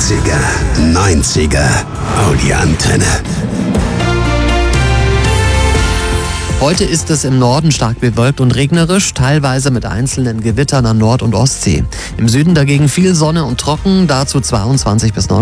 80er, 90er, Audi-Antenne. Heute ist es im Norden stark bewölkt und regnerisch, teilweise mit einzelnen Gewittern an Nord- und Ostsee. Im Süden dagegen viel Sonne und trocken, dazu 22 bis 29.